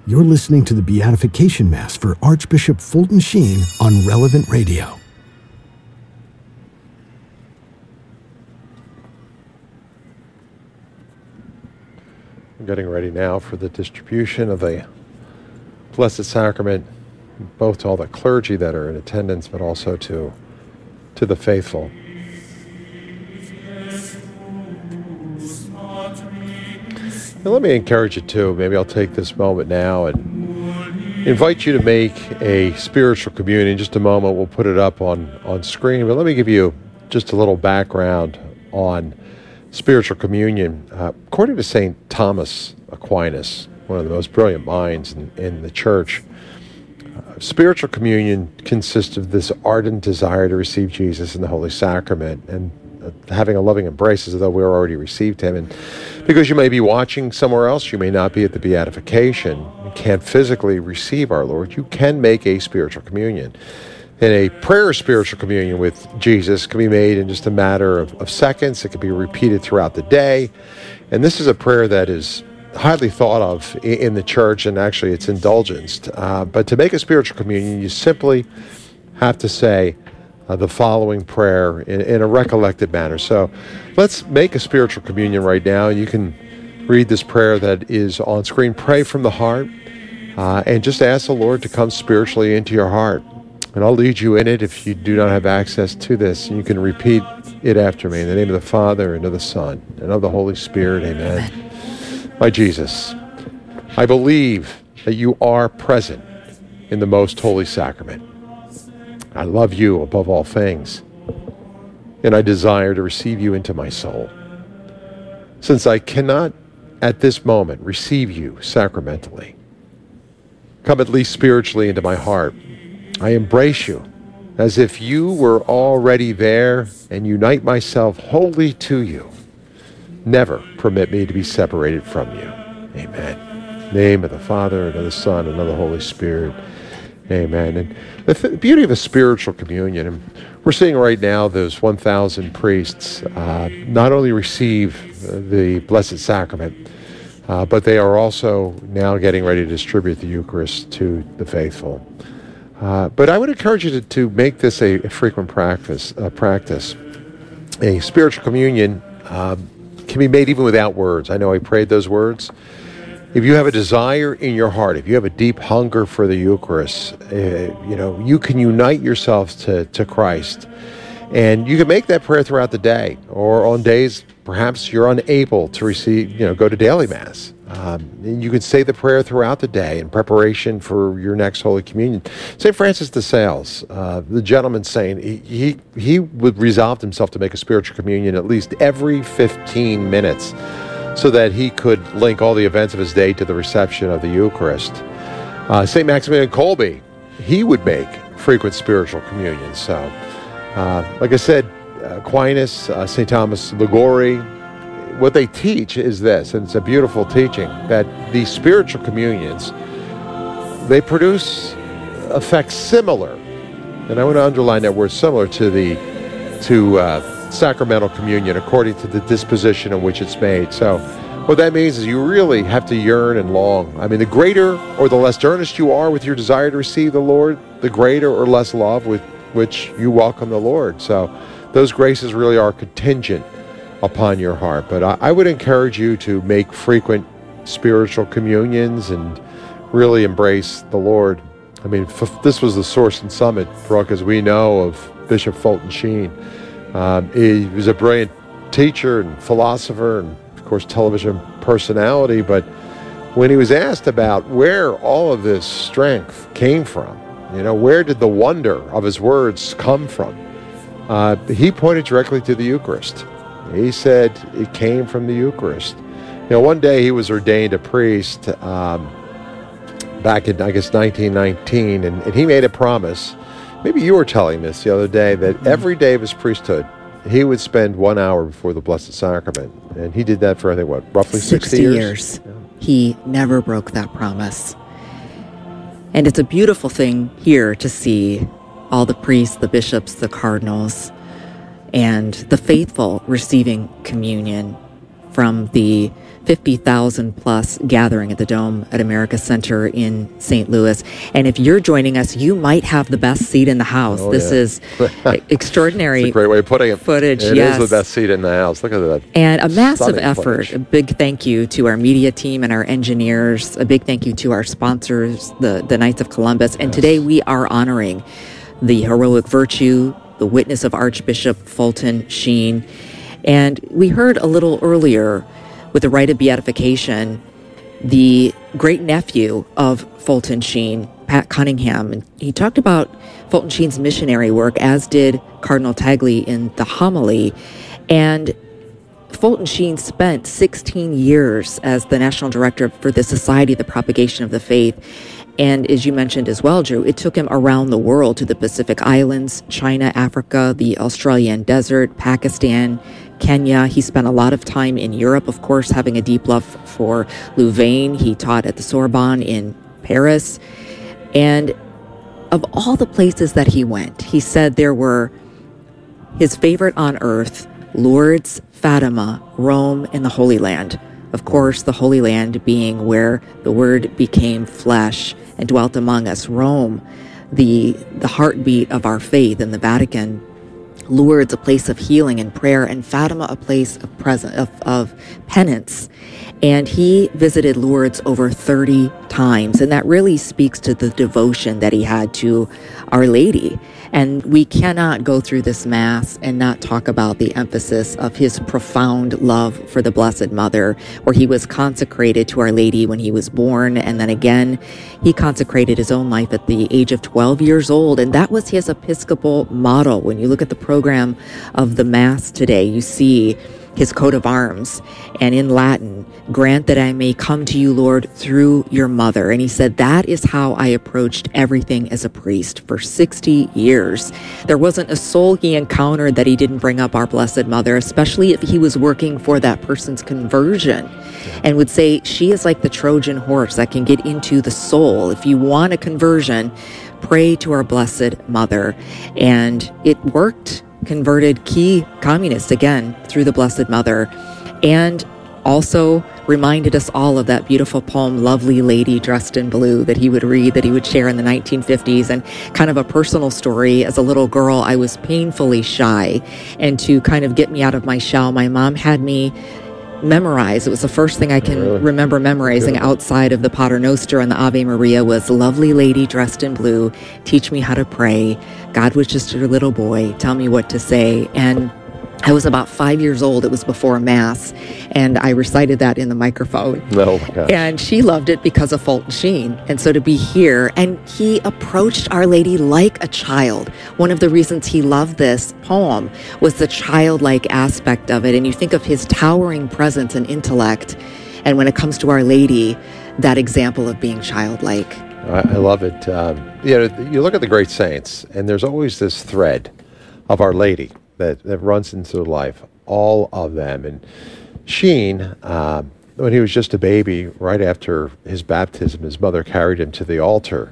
You're listening to the Beatification Mass for Archbishop Fulton Sheen on Relevant Radio. I'm getting ready now for the distribution of the Blessed Sacrament, both to all the clergy that are in attendance, but also to the faithful. And let me encourage you too. Maybe I'll take this moment now and invite you to make a spiritual communion. In just a moment, we'll put it up on screen. But let me give you just a little background on spiritual communion. According to St. Thomas Aquinas, one of the most brilliant minds in the church, spiritual communion consists of this ardent desire to receive Jesus in the Holy Sacrament and having a loving embrace as though we already received him. And because you may be watching somewhere else, you may not be at the beatification, you can't physically receive our Lord, you can make a spiritual communion. And a prayer spiritual communion with Jesus can be made in just a matter of seconds. It can be repeated throughout the day. And this is a prayer that is highly thought of in the church, and actually it's indulgenced. But to make a spiritual communion, you simply have to say the following prayer in a recollected manner. So let's make a spiritual communion right now. You can read this prayer that is on screen. Pray from the heart and just ask the Lord to come spiritually into your heart. And I'll lead you in it if you do not have access to this. You can repeat it after me. In the name of the Father, and of the Son, and of the Holy Spirit. Amen. My Jesus, I believe that you are present in the most holy sacrament. I love you above all things, and I desire to receive you into my soul. Since I cannot at this moment receive you sacramentally, come at least spiritually into my heart. I embrace you as if you were already there and unite myself wholly to you. Never permit me to be separated from you. Amen. In the name of the Father, and of the Son, and of the Holy Spirit. Amen. And the beauty of a spiritual communion, and we're seeing right now those 1,000 priests not only receive the Blessed Sacrament, but they are also now getting ready to distribute the Eucharist to the faithful. But I would encourage you to make this a frequent practice. A spiritual communion can be made even without words. I know I prayed those words. If you have a desire in your heart, if you have a deep hunger for the Eucharist, you can unite yourselves to Christ. And you can make that prayer throughout the day, or on days perhaps you're unable to receive, go to daily Mass. You can say the prayer throughout the day in preparation for your next Holy Communion. St. Francis de Sales, the gentleman saint, he would resolve himself to make a spiritual communion at least every 15 minutes so that he could link all the events of his day to the reception of the Eucharist. St. Maximilian Kolbe, he would make frequent spiritual communions. So, like I said, Aquinas, St. Thomas Liguori, what they teach is this, and it's a beautiful teaching, that these spiritual communions, they produce effects similar, and I want to underline that word, similar to sacramental communion according to the disposition in which it's made. So what that means is you really have to yearn and long. I mean, the greater or the less earnest you are with your desire to receive the Lord, the greater or less love with which you welcome the Lord. So those graces really are contingent upon your heart. But I would encourage you to make frequent spiritual communions and really embrace the Lord. I mean, this was the source and summit, Brooke, as we know, of Bishop Fulton Sheen. He was a brilliant teacher and philosopher and, of course, television personality. But when he was asked about where all of this strength came from, where did the wonder of his words come from, he pointed directly to the Eucharist. He said it came from the Eucharist. One day he was ordained a priest back in, 1919, and he made a promise. Maybe you were telling this the other day, that every day of his priesthood, he would spend 1 hour before the Blessed Sacrament. And he did that for, roughly 60 years? Yeah. He never broke that promise. And it's a beautiful thing here to see all the priests, the bishops, the cardinals, and the faithful receiving communion from the 50,000 plus gathering at the Dome at America Center in St. Louis. And if you're joining us, you might have the best seat in the house. This is extraordinary. That's a great way of putting it. Footage, It yes. is the best seat in the house. Look at that. And a massive Stunning effort. footage. A big thank you to our media team and our engineers. A big thank you to our sponsors, the Knights of Columbus. And today we are honoring the heroic virtue, the witness of Archbishop Fulton Sheen. And we heard a little earlier with the rite of beatification, the great nephew of Fulton Sheen, Pat Cunningham. And he talked about Fulton Sheen's missionary work, as did Cardinal Tagley in the homily. And Fulton Sheen spent 16 years as the national director for the Society of the Propagation of the Faith. And as you mentioned as well, Drew, it took him around the world to the Pacific Islands, China, Africa, the Australian desert, Pakistan, Kenya. He spent a lot of time in Europe, of course, having a deep love for Louvain. He taught at the Sorbonne in Paris. And of all the places that he went, he said there were his favorite on earth, Lourdes, Fatima, Rome, and the Holy Land. Of course, the Holy Land being where the Word became flesh and dwelt among us. Rome, the heartbeat of our faith, and the Vatican. Lourdes, a place of healing and prayer, and Fatima, a place of penance. And he visited Lourdes over 30 times, and that really speaks to the devotion that he had to Our Lady. And we cannot go through this Mass and not talk about the emphasis of his profound love for the Blessed Mother, where he was consecrated to Our Lady when he was born, and then again, he consecrated his own life at the age of 12 years old, and that was his Episcopal model. When you look at the program of the Mass today, you see his coat of arms, and in Latin, "Grant that I may come to you, Lord, through your mother." And he said, that is how I approached everything as a priest for 60 years. There wasn't a soul he encountered that he didn't bring up our Blessed Mother, especially if he was working for that person's conversion, and would say, she is like the Trojan horse that can get into the soul. If you want a conversion, pray to our Blessed Mother. And it worked. Converted key communists again through the Blessed Mother, and also reminded us all of that beautiful poem, Lovely Lady Dressed in Blue, that he would read, that he would share in the 1950s. And kind of a personal story, as a little girl, I was painfully shy, and to kind of get me out of my shell, my mom had me memorize. It was the first thing I can remember memorizing outside of the Pater Noster and the Ave Maria was, Lovely Lady Dressed in Blue, teach me how to pray. God was just a little boy, tell me what to say. And I was about 5 years old. It was before Mass, and I recited that in the microphone. Oh my gosh. And she loved it because of Fulton Sheen. And so to be here, and he approached Our Lady like a child. One of the reasons he loved this poem was the childlike aspect of it. And you think of his towering presence and intellect, and when it comes to Our Lady, that example of being childlike. I love it. You look at the great saints, and there's always this thread of Our Lady that runs into life, all of them. And Sheen, when he was just a baby, right after his baptism, his mother carried him to the altar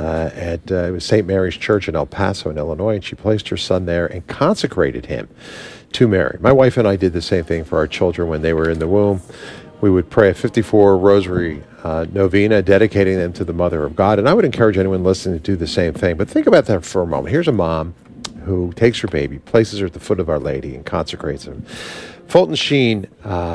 at it was St. Mary's Church in El Paso in Illinois, and she placed her son there and consecrated him to Mary. My wife and I did the same thing for our children when they were in the womb. We would pray a 54 rosary novena, dedicating them to the Mother of God. And I would encourage anyone listening to do the same thing. But think about that for a moment. Here's a mom who takes her baby, places her at the foot of Our Lady, and consecrates him. Fulton Sheen,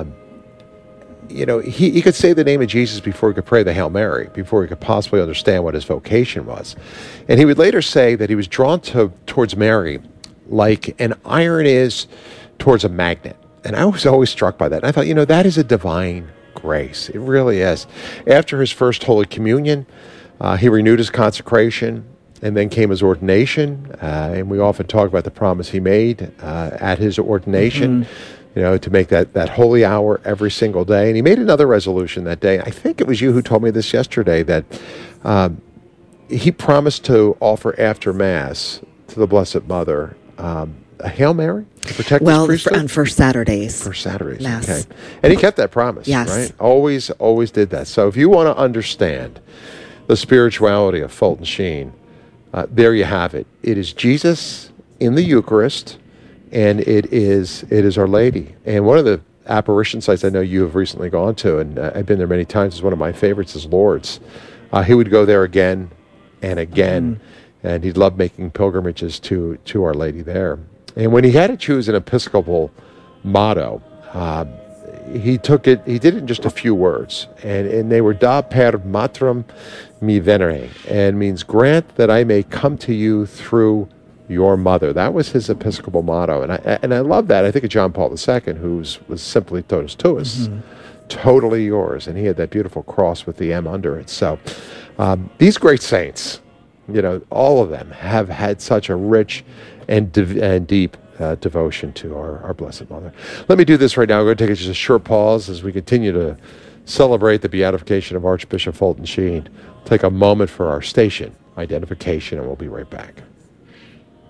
he could say the name of Jesus before he could pray the Hail Mary, before he could possibly understand what his vocation was. And he would later say that he was drawn towards Mary like an iron is towards a magnet. And I was always struck by that. And I thought, that is a divine grace. It really is. After his first Holy Communion, he renewed his consecration, and then came his ordination. And we often talk about the promise he made at his ordination, to make that holy hour every single day. And he made another resolution that day. I think it was you who told me this yesterday, that he promised to offer after Mass to the Blessed Mother a Hail Mary to protect his priesthood? On first Saturdays. First Saturdays, Mass. okay. And he kept that promise, yes. Right? Always did that. So if you want to understand the spirituality of Fulton Sheen, there you have it. It is Jesus in the Eucharist, and it is Our Lady. And one of the apparition sites I know you have recently gone to, and I've been there many times. It's one of my favorites is Lourdes. He would go there again and again, and he loved making pilgrimages to Our Lady there. And when he had to choose an Episcopal motto, he did it in just a few words, and they were Da per matram mi venere, and means grant that I may come to you through your mother. That was his Episcopal motto, and I love that. I think of John Paul II, who was simply totus tuus, totally yours, and he had that beautiful cross with the M under it. So these great saints, all of them have had such a rich and deep devotion to our Blessed Mother. Let me do this right now. I'm going to take just a short pause as we continue to celebrate the beatification of Archbishop Fulton Sheen. Take a moment for our station identification, and we'll be right back.